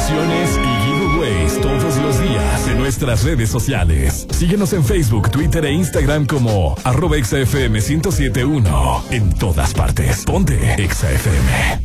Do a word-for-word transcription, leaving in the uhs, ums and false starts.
promociones y giveaways todos los días en nuestras redes sociales. Síguenos en Facebook, Twitter e Instagram como arroba Exa F M ciento siete punto uno. En todas partes. Ponte Exa F M.